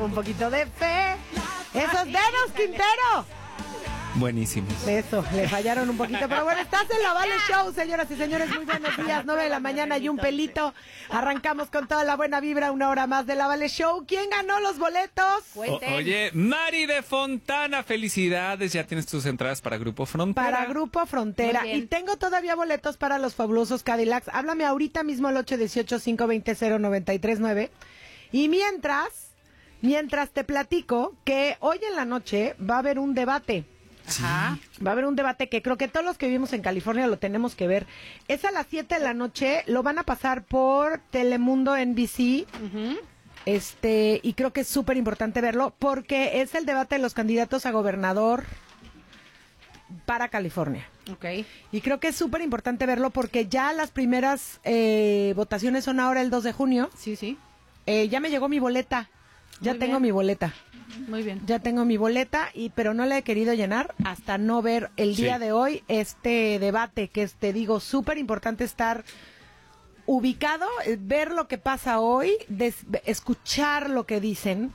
un poquito de fe. ¡Esos dedos, Quintero! Buenísimos. Eso, le fallaron un poquito, pero bueno, estás en la Vale Show, señoras y señores, muy buenos días, 9 de la mañana y un pelito. Arrancamos con toda la buena vibra, una hora más de la Vale Show. ¿Quién ganó los boletos? Oye, Mari de Fontana, felicidades, ya tienes tus entradas para Grupo Frontera. Para Grupo Frontera, y tengo todavía boletos para los fabulosos Cadillacs. Háblame ahorita mismo al 818-520-0939. Y mientras te platico que hoy en la noche va a haber un debate. Sí. Ajá. Va a haber un debate que creo que todos los que vivimos en California lo tenemos que ver. Es a las 7 de la noche, lo van a pasar por Telemundo NBC. Y creo que es súper importante verlo porque es el debate de los candidatos a gobernador para California. Okay. Y creo que es súper importante verlo porque ya las primeras votaciones son ahora el 2 de junio. Sí. Ya me llegó mi boleta. Ya tengo mi boleta. Muy bien. Ya tengo mi boleta, pero no la he querido llenar hasta no ver el día de hoy este debate, que es, te digo, súper importante estar ubicado, ver lo que pasa hoy, escuchar lo que dicen,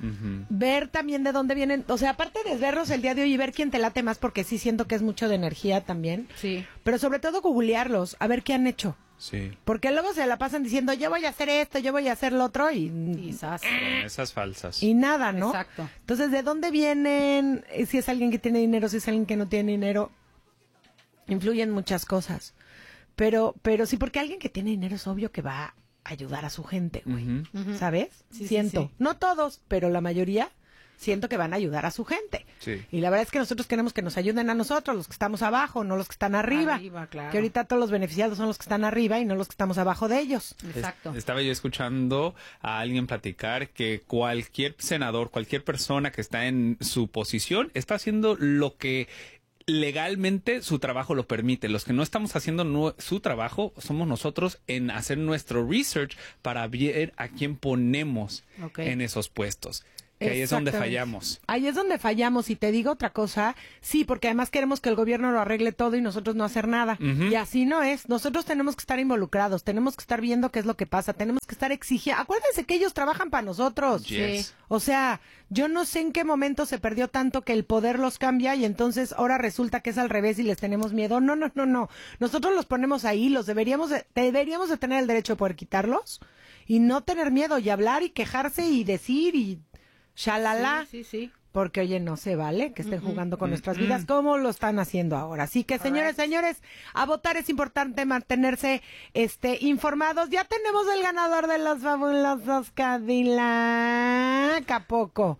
ver también de dónde vienen, o sea, aparte de verlos el día de hoy y ver quién te late más, porque sí siento que es mucho de energía también. Sí. Pero sobre todo googlearlos, a ver qué han hecho. Sí. Porque luego se la pasan diciendo, yo voy a hacer esto, yo voy a hacer lo otro, y quizás. Esas falsas. y nada, ¿no? Exacto. Entonces, ¿de dónde vienen? Si es alguien que tiene dinero, si es alguien que no tiene dinero, influyen muchas cosas. Pero sí, porque alguien que tiene dinero es obvio que va a ayudar a su gente, güey. ¿Sabes? Sí, Siento. sí. No todos, pero la mayoría siento que van a ayudar a su gente. Sí. Y la verdad es que nosotros queremos que nos ayuden a nosotros, los que estamos abajo, no los que están arriba. Claro. Que ahorita todos los beneficiados son los que están arriba y no los que estamos abajo de ellos. Exacto. Estaba yo escuchando a alguien platicar que cualquier senador, cualquier persona que está en su posición, está haciendo lo que legalmente su trabajo lo permite. Los que no estamos haciendo su trabajo somos nosotros en hacer nuestro research para ver a quién ponemos en esos puestos. Que ahí es donde fallamos. Ahí es donde fallamos. Y te digo otra cosa, sí, porque además queremos que el gobierno lo arregle todo y nosotros no hacer nada. Y así no es. Nosotros tenemos que estar involucrados, tenemos que estar viendo qué es lo que pasa, tenemos que estar exigiendo. Acuérdense que ellos trabajan para nosotros. Yes. Sí. O sea, yo no sé en qué momento se perdió tanto que el poder los cambia y entonces ahora resulta que es al revés y les tenemos miedo. No. Nosotros los ponemos ahí, deberíamos de tener el derecho de poder quitarlos y no tener miedo y hablar y quejarse y decir y shalala, Sí. porque oye, no se vale que estén jugando con nuestras vidas como lo están haciendo ahora. Así que, señores, a votar es importante mantenerse informados. Ya tenemos el ganador de los fabulosos Cadillac. ¿A poco?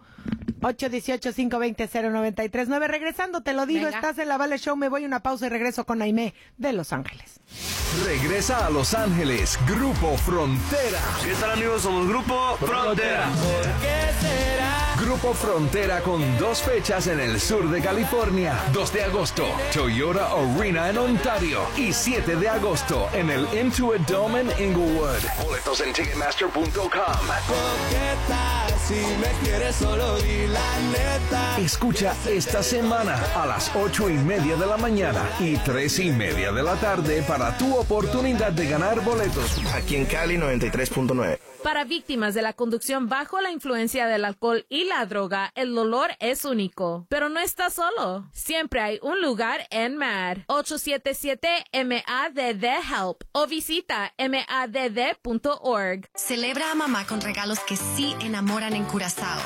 818-520-0939. Regresando, te lo digo, estás en la Vale Show. Me voy a una pausa y regreso con Aimé de Los Ángeles. Regresa a Los Ángeles, Grupo Frontera. ¿Qué tal, amigos? Somos Grupo Frontera. ¿Por qué será? Grupo Frontera con 2 fechas en el sur de California. 2 de agosto, Toyota Arena en Ontario. Y 7 de agosto en el Intuit Dome en Inglewood. Boletos en Ticketmaster.com. Si me quieres, solo di la neta. Escucha esta semana a las 8:30 de la mañana y 3:30 de la tarde para tu oportunidad de ganar boletos. Aquí en Cali 93.9. Para víctimas de la conducción bajo la influencia del alcohol y la droga, el dolor es único. Pero no estás solo. Siempre hay un lugar en MADD. 877-MADD-HELP o visita madd.org. Celebra a mamá con regalos que sí enamoran en Curazao.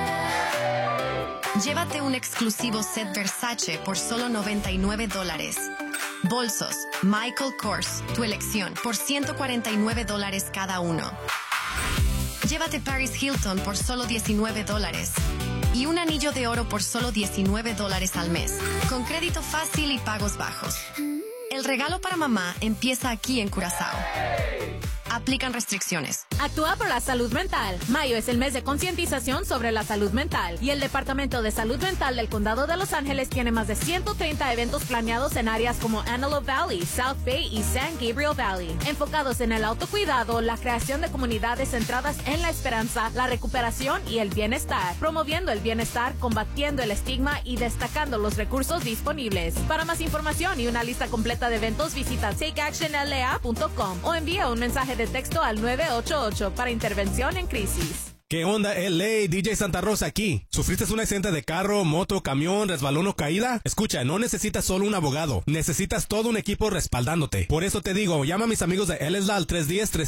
Llévate un exclusivo set Versace por solo $99. Bolsos Michael Kors, tu elección, por $149 cada uno. Llévate Paris Hilton por solo $19 y un anillo de oro por solo $19 al mes, con crédito fácil y pagos bajos. El regalo para mamá empieza aquí en Curazao. Aplican restricciones. Actúa por la salud mental. Mayo es el mes de concientización sobre la salud mental y el Departamento de Salud Mental del Condado de Los Ángeles tiene más de 130 eventos planeados en áreas como Antelope Valley, South Bay y San Gabriel Valley, enfocados en el autocuidado, la creación de comunidades centradas en la esperanza, la recuperación y el bienestar, promoviendo el bienestar, combatiendo el estigma y destacando los recursos disponibles. Para más información y una lista completa de eventos, visita takeactionla.com o envía un mensaje de texto al 988 para intervención en crisis. ¿Qué onda, LA? DJ Santa Rosa aquí. ¿Sufriste un accidente de carro, moto, camión, resbalón o caída? Escucha, no necesitas solo un abogado. Necesitas todo un equipo respaldándote. Por eso te digo, llama a mis amigos de LSLA al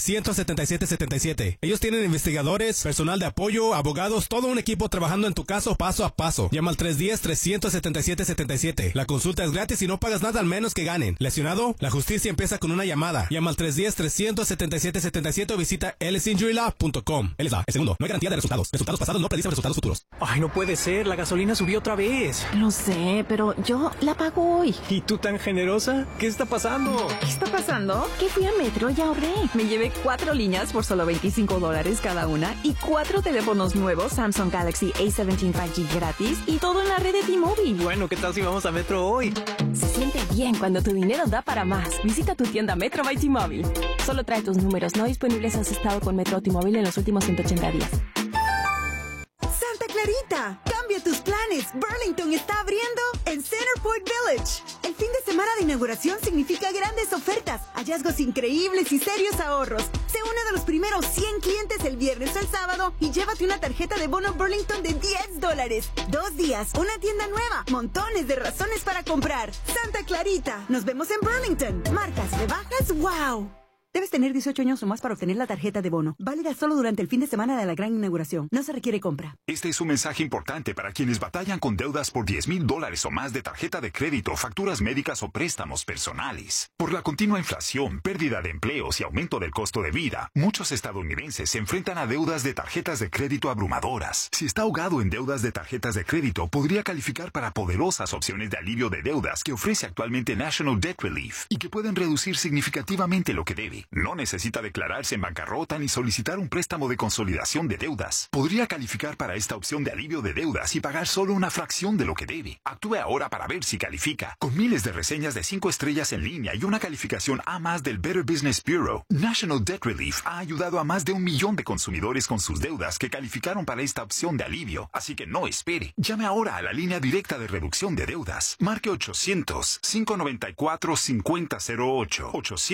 310-377-77. Ellos tienen investigadores, personal de apoyo, abogados, todo un equipo trabajando en tu caso paso a paso. Llama al 310-377-77. La consulta es gratis y no pagas nada al menos que ganen. ¿Lesionado? La justicia empieza con una llamada. Llama al 310-377-77 o visita lsinjurylaw.com. LSLA, el segundo. No hay garantía de resultados. Resultados pasados no predicen resultados futuros. Ay, no puede ser. La gasolina subió otra vez. Lo sé, pero yo la pago hoy. ¿Y tú tan generosa? ¿Qué está pasando? ¿Qué está pasando? Que fui a Metro y ahorré. Me llevé 4 líneas por solo $25 cada una y 4 teléfonos nuevos Samsung Galaxy A17 5G gratis y todo en la red de T-Mobile. Bueno, ¿qué tal si vamos a Metro hoy? Se siente bien cuando tu dinero da para más. Visita tu tienda Metro by T-Mobile. Solo trae tus números no disponibles si has estado con Metro o T-Mobile en los últimos 180 días. Santa Clarita, cambia tus planes. Burlington está abriendo en Centerpoint Village. El fin de semana de inauguración significa grandes ofertas, hallazgos increíbles y serios ahorros. Se une de los primeros 100 clientes el viernes o el sábado y llévate una tarjeta de bono Burlington de $10. 2 días, una tienda nueva, montones de razones para comprar. Santa Clarita, nos vemos en Burlington. Marcas, rebajas, wow. Debes tener 18 años o más para obtener la tarjeta de bono. Válida solo durante el fin de semana de la gran inauguración. No se requiere compra. Este es un mensaje importante para quienes batallan con deudas por $10,000 o más de tarjeta de crédito, facturas médicas o préstamos personales. Por la continua inflación, pérdida de empleos y aumento del costo de vida, muchos estadounidenses se enfrentan a deudas de tarjetas de crédito abrumadoras. Si está ahogado en deudas de tarjetas de crédito, podría calificar para poderosas opciones de alivio de deudas que ofrece actualmente National Debt Relief y que pueden reducir significativamente lo que debe. No necesita declararse en bancarrota ni solicitar un préstamo de consolidación de deudas. Podría calificar para esta opción de alivio de deudas y pagar solo una fracción de lo que debe. Actúe ahora para ver si califica. Con miles de reseñas de 5 estrellas en línea y una calificación A+ del Better Business Bureau, National Debt Relief ha ayudado a más de 1 millón de consumidores con sus deudas que calificaron para esta opción de alivio. Así que no espere. Llame ahora a la línea directa de reducción de deudas. Marque 800-594-5008.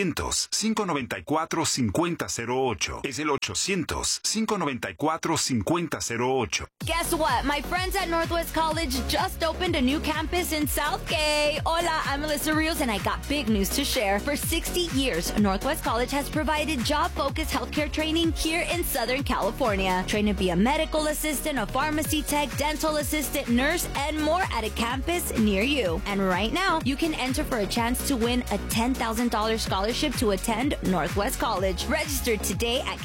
800-594-5008. Es el 800-594-5008. Guess what? My friends at Northwest College just opened a new campus in Southgate. Hola, I'm Melissa Rios, and I got big news to share. For 60 years, Northwest College has provided job-focused healthcare training here in Southern California. Train to be a medical assistant, a pharmacy tech, dental assistant, nurse, and more at a campus near you. And right now, you can enter for a chance to win a $10,000 scholarship to attend Northwest College. Register today at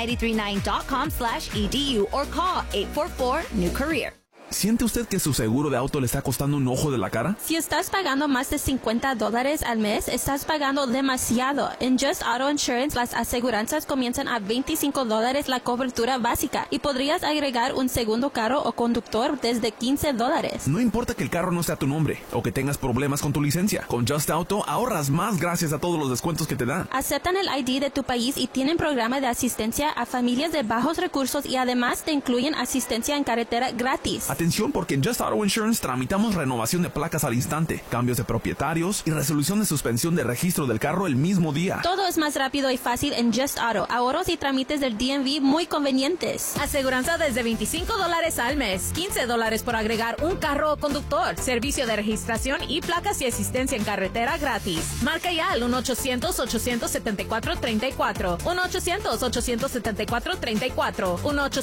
cali939.com/edu or call 844-NEW-CAREER. ¿Siente usted que su seguro de auto le está costando un ojo de la cara? Si estás pagando más de $50 al mes, estás pagando demasiado. En Just Auto Insurance, las aseguranzas comienzan a $25 la cobertura básica y podrías agregar un segundo carro o conductor desde $15. No importa que el carro no sea tu nombre o que tengas problemas con tu licencia. Con Just Auto ahorras más gracias a todos los descuentos que te dan. Aceptan el ID de tu país y tienen programa de asistencia a familias de bajos recursos y además te incluyen asistencia en carretera gratis. Atención, porque en Just Auto Insurance tramitamos renovación de placas al instante, cambios de propietarios y resolución de suspensión de registro del carro el mismo día. Todo es más rápido y fácil en Just Auto. Ahorros y trámites del DMV muy convenientes. Aseguranza desde $25 al mes. $15 por agregar un carro o conductor. Servicio de registración y placas y asistencia en carretera gratis. Marca ya al 1-800-874-34. 1-800-874-34.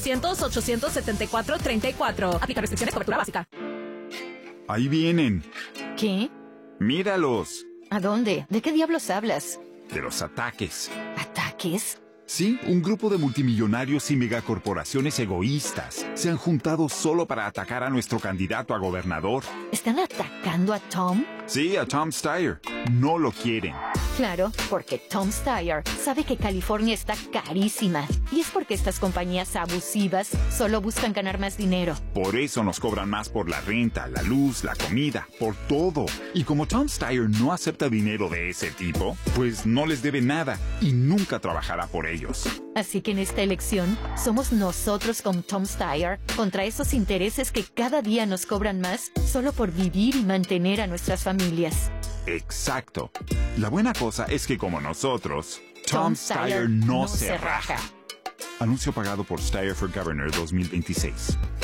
1-800-874-34. Aplica restricciones, cobertura básica. Ahí vienen. ¿Qué? Míralos. ¿A dónde? ¿De qué diablos hablas? De los ataques. ¿Ataques? Sí, un grupo de multimillonarios y megacorporaciones egoístas se han juntado solo para atacar a nuestro candidato a gobernador. ¿Están atacando a Tom? Sí, a Tom Steyer. No lo quieren. Claro, porque Tom Steyer sabe que California está carísima. Y es porque estas compañías abusivas solo buscan ganar más dinero. Por eso nos cobran más por la renta, la luz, la comida, por todo. Y como Tom Steyer no acepta dinero de ese tipo, pues no les debe nada y nunca trabajará por ellos. Así que en esta elección, somos nosotros con Tom Steyer contra esos intereses que cada día nos cobran más solo por vivir y mantener a nuestras familias. Exacto. La buena cosa es que como nosotros, Tom Steyer no se raja. Anuncio pagado por Steyer for Governor 2026.